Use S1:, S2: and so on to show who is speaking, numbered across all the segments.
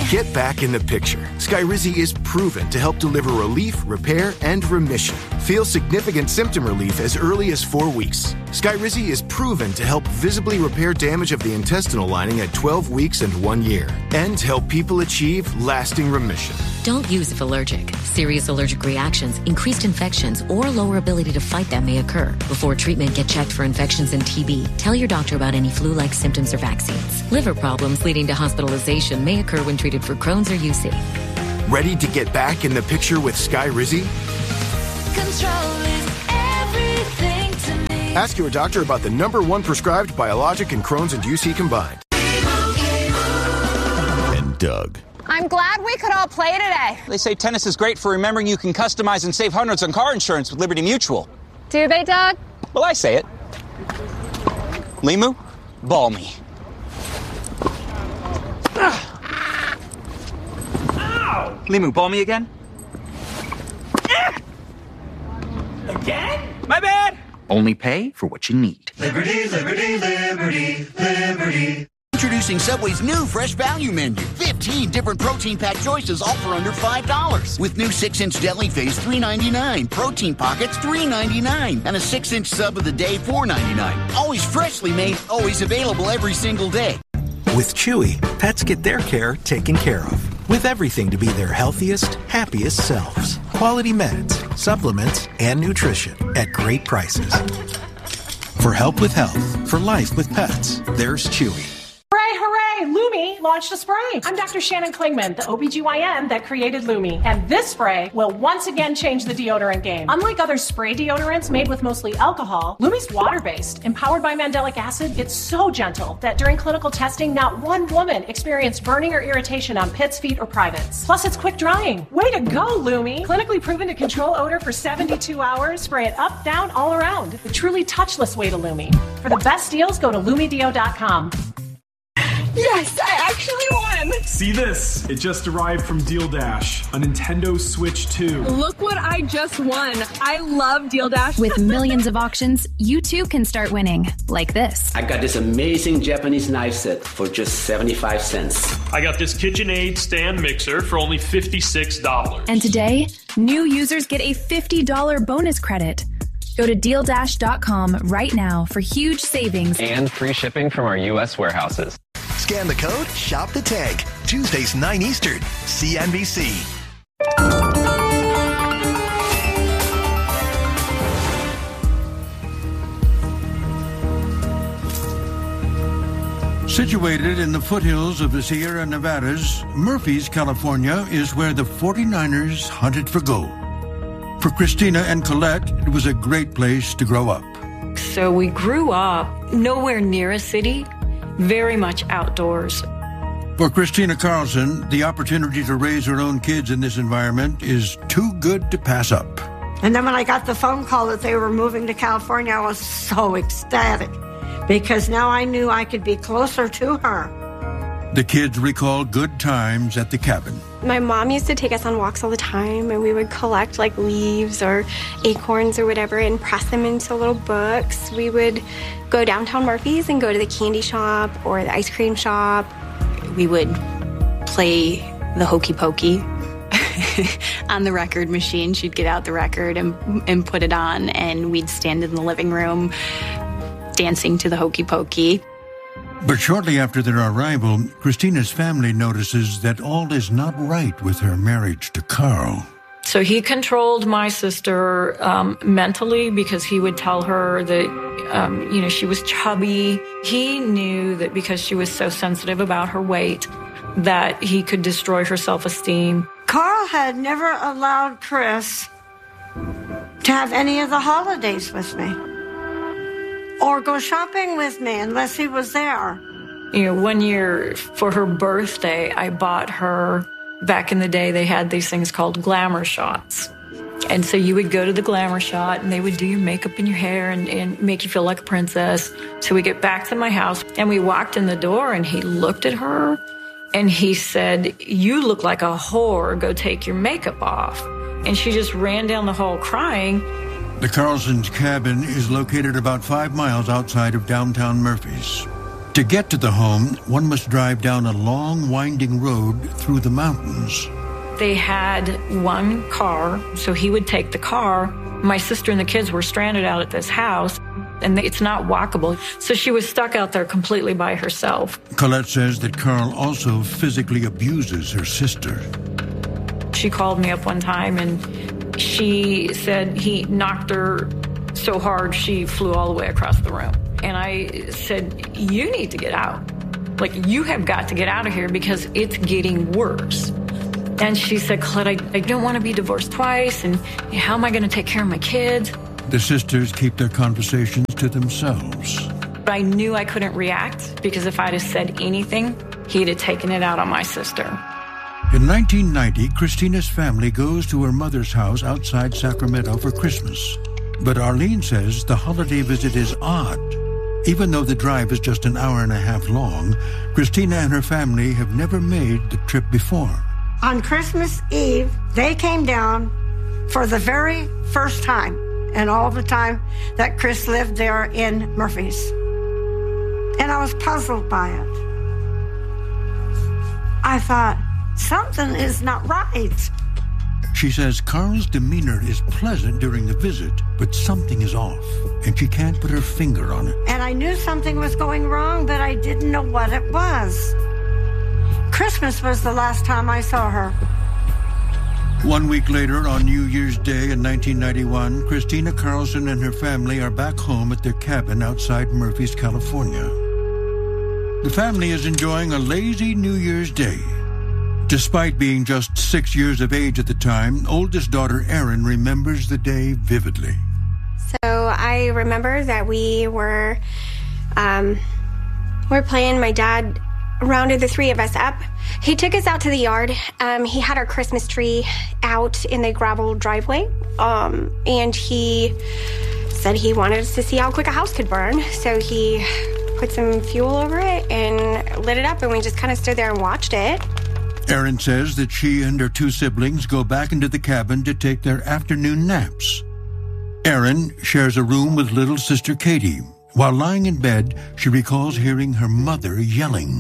S1: Get back in the picture. Skyrizi is proven to help deliver relief, repair, and remission. Feel significant symptom relief as early as 4 weeks. Skyrizi is proven to help visibly repair damage of the intestinal lining at 12 weeks and 1 year, and help people achieve lasting remission.
S2: Don't use if allergic. Serious allergic reactions, increased infections, or lower ability to fight them may occur. Before treatment, get checked for infections and TB. Tell your doctor about any flu-like symptoms or vaccines. Liver problems leading to hospitalization may occur when treated for Crohn's or UC.
S1: Ready to get back in the picture with Skyrizi?
S3: Control is everything to me.
S1: Ask your doctor about the #1 prescribed biologic in Crohn's and UC combined.
S4: And Doug.
S5: I'm glad we could all play today.
S6: They say tennis is great for remembering you can customize and save hundreds on car insurance with Liberty Mutual.
S5: Do they, Doug?
S6: Well, I say it. Limu, ball me. Ow! Limu, ball me again?
S7: Again?
S6: My bad!
S8: Only pay for what you need.
S7: Liberty, liberty, liberty, liberty.
S9: Introducing Subway's new fresh value menu. 15 different protein pack choices, all for under $5. With new 6-inch deli face, $3.99. Protein pockets, $3.99. And a 6-inch sub of the day, $4.99. Always freshly made, always available every single day.
S10: With Chewy, pets get their care taken care of. With everything to be their healthiest, happiest selves. Quality meds, supplements, and nutrition at great prices. For help with health, for life with pets, there's Chewy.
S11: Hooray, hooray! Lumi launched a spray. I'm Dr. Shannon Klingman, the OBGYN that created Lumi. And this spray will once again change the deodorant game. Unlike other spray deodorants made with mostly alcohol, Lumi's water-based. Empowered by mandelic acid, it's so gentle that during clinical testing, not one woman experienced burning or irritation on pits, feet, or privates. Plus, it's quick drying. Way to go, Lumi! Clinically proven to control odor for 72 hours. Spray it up, down, all around. The truly touchless way to Lumi. For the best deals, go to lumideo.com.
S12: Yes, I actually won!
S13: See this? It just arrived from Deal Dash, a Nintendo Switch 2.
S12: Look what I just won. I love Deal Dash.
S14: With millions of auctions, you too can start winning, like this.
S15: I got this amazing Japanese knife set for just 75 cents.
S16: I got this KitchenAid stand mixer for only $56.
S14: And today, new users get a $50 bonus credit. Go to DealDash.com right now for huge savings.
S17: And free shipping from our U.S. warehouses.
S18: Scan the code, shop the tank. Tuesdays, 9 Eastern. CNBC.
S19: Situated in the foothills of the Sierra Nevadas, Murphy's, California, is where the 49ers hunted for gold. For Christina and Colette, it was a great place to grow up.
S20: So we grew up nowhere near a city, very much outdoors.
S19: For Christina Carlson, the opportunity to raise her own kids in this environment is too good to pass up.
S21: And then when I got the phone call that they were moving to California, I was so ecstatic because now I knew I could be closer to her.
S19: The kids recall good times at the cabin.
S22: My mom used to take us on walks all the time, and we would collect like leaves or acorns or whatever and press them into little books. We would go downtown Murphy's and go to the candy shop or the ice cream shop.
S20: We would play the hokey pokey on the record machine. She'd get out the record and put it on, and we'd stand in the living room dancing to the hokey pokey.
S19: But shortly after their arrival, Christina's family notices that all is not right with her marriage to Carl.
S20: So he controlled my sister mentally because he would tell her that, she was chubby. He knew that because she was so sensitive about her weight, that he could destroy her self-esteem.
S21: Carl had never allowed Chris to have any of the holidays with me or go shopping with me unless he was there.
S20: One year for her birthday, I bought her, back in the day, they had these things called glamour shots. And so you would go to the glamour shot and they would do your makeup and your hair and make you feel like a princess. So we get back to my house and we walked in the door and he looked at her and he said, "You look like a whore, go take your makeup off." And she just ran down the hall crying.
S19: The Carlsons' cabin is located about 5 miles outside of downtown Murphy's. To get to the home, one must drive down a long, winding road through the mountains.
S20: They had one car, so he would take the car. My sister and the kids were stranded out at this house, and it's not walkable. So she was stuck out there completely by herself.
S19: Colette says that Carl also physically abuses her sister.
S20: She called me up one time, and she said he knocked her so hard she flew all the way across the room. And I said, you need to get out. Like, you have got to get out of here because it's getting worse. And she said, Colette, I don't want to be divorced twice, and how am I going to take care of my kids?
S19: The sisters keep their conversations to themselves.
S20: I knew I couldn't react because if I'd have said anything, he'd have taken it out on my sister.
S19: In 1990, Christina's family goes to her mother's house outside Sacramento for Christmas. But Arlene says the holiday visit is odd. Even though the drive is just an hour and a half long, Christina and her family have never made the trip before.
S21: On Christmas Eve, they came down for the very first time in all the time that Chris lived there in Murphy's. And I was puzzled by it. I thought, something is not right.
S19: She says Carl's demeanor is pleasant during the visit, but something is off, and she can't put her finger on it.
S21: And I knew something was going wrong, but I didn't know what it was. Christmas was the last time I saw her.
S19: 1 week later, on New Year's Day in 1991, Christina Carlson and her family are back home at their cabin outside Murphy's, California. The family is enjoying a lazy New Year's Day. Despite being just 6 years of age at the time, oldest daughter Erin remembers the day vividly.
S22: So I remember that we were playing. My dad rounded the three of us up. He took us out to the yard. He had our Christmas tree out in the gravel driveway, and he said he wanted us to see how quick a house could burn. So he put some fuel over it and lit it up, and we just kind of stood there and watched it.
S19: Erin says that she and her two siblings go back into the cabin to take their afternoon naps. Erin shares a room with little sister Katie. While lying in bed, she recalls hearing her mother yelling.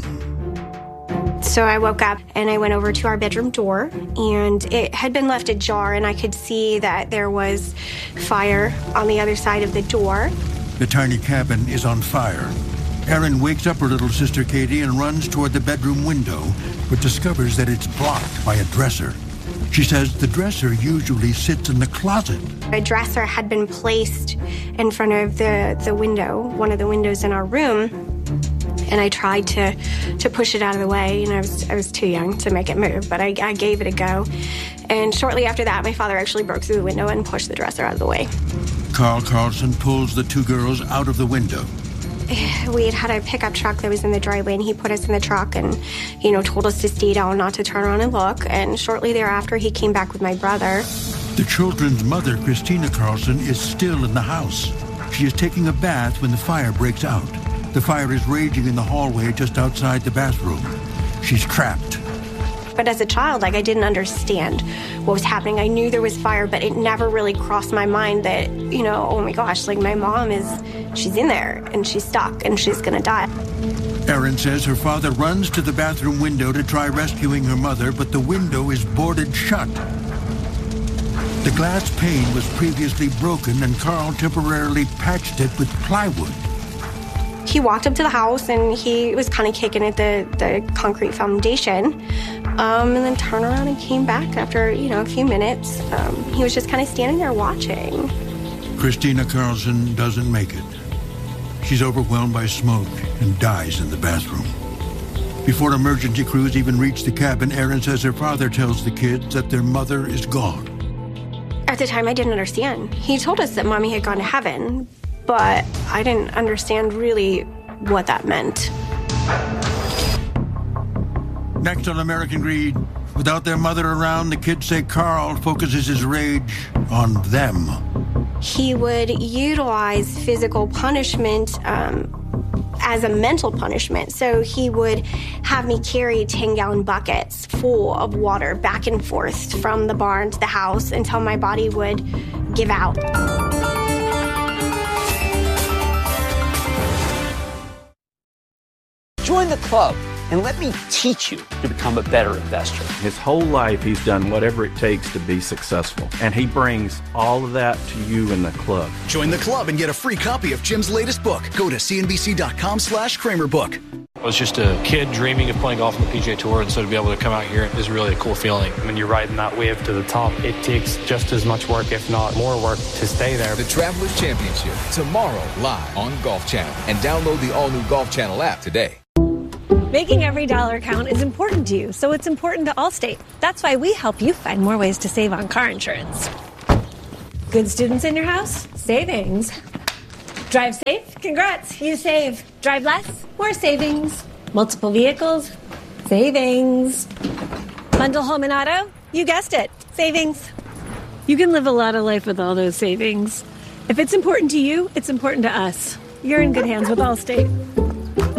S22: So I woke up and I went over to our bedroom door, and it had been left ajar, and I could see that there was fire on the other side of the door.
S19: The tiny cabin is on fire. Erin wakes up her little sister Katie and runs toward the bedroom window, but discovers that it's blocked by a dresser. She says the dresser usually sits in the closet.
S22: A dresser had been placed in front of the window, one of the windows in our room, and I tried to push it out of the way, and I was too young to make it move, but I gave it a go. And shortly after that, my father actually broke through the window and pushed the dresser out of the way.
S19: Carl Carlson pulls the two girls out of the window.
S22: We had a pickup truck that was in the driveway, and he put us in the truck and, told us to stay down, not to turn around and look. And shortly thereafter, he came back with my brother.
S19: The children's mother, Christina Carlson, is still in the house. She is taking a bath when the fire breaks out. The fire is raging in the hallway just outside the bathroom. She's trapped.
S22: But as a child, I didn't understand what was happening. I knew there was fire, but it never really crossed my mind that, oh my gosh, my mom she's in there and she's stuck and she's gonna die.
S19: Erin says her father runs to the bathroom window to try rescuing her mother, but the window is boarded shut. The glass pane was previously broken, and Carl temporarily patched it with plywood.
S22: He walked up to the house and he was kind of kicking at the concrete foundation, and then turned around and came back after, a few minutes. He was just kind of standing there watching.
S19: Christina Carlson doesn't make it. She's overwhelmed by smoke and dies in the bathroom. Before emergency crews even reach the cabin, Erin says her father tells the kids that their mother is gone.
S22: At the time, I didn't understand. He told us that Mommy had gone to heaven, but I didn't understand really what that meant.
S19: Next on American Greed, without their mother around, the kids say Carl focuses his rage on them.
S22: He would utilize physical punishment as a mental punishment. So he would have me carry 10-gallon buckets full of water back and forth from the barn to the house until my body would give out.
S2: Join the club and let me teach you to become a better investor.
S4: His whole life, he's done whatever it takes to be successful. And he brings all of that to you in the club.
S23: Join the club and get a free copy of Jim's latest book. Go to cnbc.com/KramerBook.
S24: I was just a kid dreaming of playing golf on the PGA Tour, and so to be able to come out here is really a cool feeling.
S25: When you're riding that wave to the top, it takes just as much work, if not more work, to stay there.
S26: The Travelers Championship, tomorrow, live on Golf Channel. And download the all-new Golf Channel app today.
S27: Making every dollar count is important to you, so it's important to Allstate. That's why we help you find more ways to save on car insurance. Good students in your house? Savings. Drive safe? Congrats, you save. Drive less? More savings. Multiple vehicles? Savings. Bundle home and auto? You guessed it. Savings. You can live a lot of life with all those savings. If it's important to you, it's important to us. You're in good hands with Allstate.